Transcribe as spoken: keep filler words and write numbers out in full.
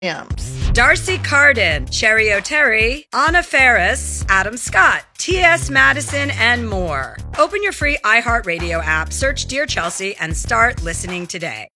Darcy Carden, Cherry O'Terry, Anna Ferris, Adam Scott, T S Madison, and more. Open your free iHeartRadio app, search Dear Chelsea, and start listening today.